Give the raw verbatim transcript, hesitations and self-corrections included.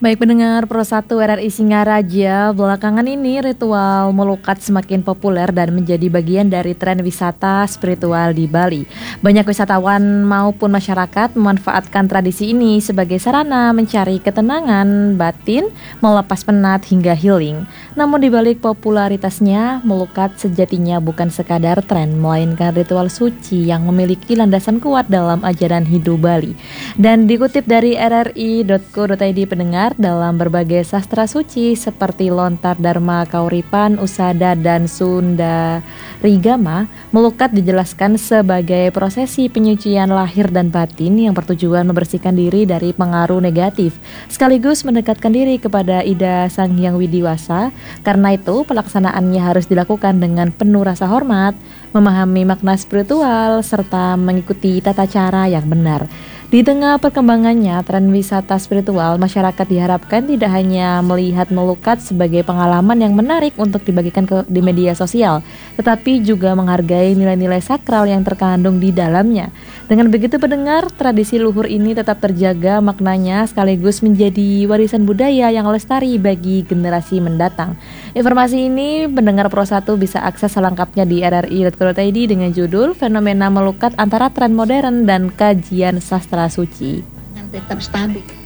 Baik pendengar Pro satu R R I Singaraja, belakangan ini ritual melukat semakin populer dan menjadi bagian dari tren wisata spiritual di Bali. Banyak wisatawan maupun masyarakat memanfaatkan tradisi ini sebagai sarana mencari ketenangan batin, melepas penat hingga healing. Namun di balik popularitasnya, melukat sejatinya bukan sekadar tren, melainkan ritual suci yang memiliki landasan kuat dalam ajaran Hindu Bali. Dan dikutip dari r r i dot co dot i d pendengar, dalam berbagai sastra suci seperti Lontar Dharma Kauripan, Usada, dan Sunda Rigama, melukat dijelaskan sebagai prosesi penyucian lahir dan batin yang bertujuan membersihkan diri dari pengaruh negatif, sekaligus mendekatkan diri kepada Ida Sang Hyang Widiwasa. Karena itu, pelaksanaannya harus dilakukan dengan penuh rasa hormat, memahami makna spiritual, serta mengikuti tata cara yang benar. Di tengah perkembangannya tren wisata spiritual, masyarakat diharapkan tidak hanya melihat melukat sebagai pengalaman yang menarik untuk dibagikan ke, di media sosial, tetapi juga menghargai nilai-nilai sakral yang terkandung di dalamnya. Dengan begitu pendengar, tradisi luhur ini tetap terjaga maknanya sekaligus menjadi warisan budaya yang lestari bagi generasi mendatang. Informasi ini pendengar Pro satu bisa akses selengkapnya di r r i dot co dot i d dengan judul Fenomena Melukat Antara Tren Modern dan Kajian Sastra Suci. Yang tetap stabil.